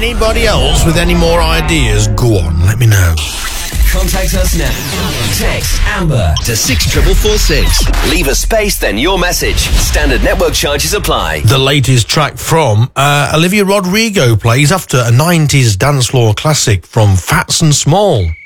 Anybody else with any more ideas? Go on, let me know. Contact us now. Text Amber to 64446. Leave a space, then your message. Standard network charges apply. The latest track from Olivia Rodrigo plays after a 90s dance floor classic from Fats and Small.